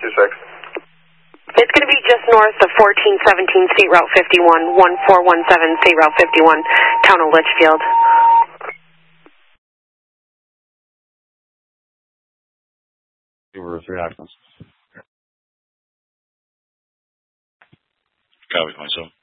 It's going to be just north of 1417 State Route 51, 1417 State Route 51, town of Litchfield. Over 3 actions. Copy myself.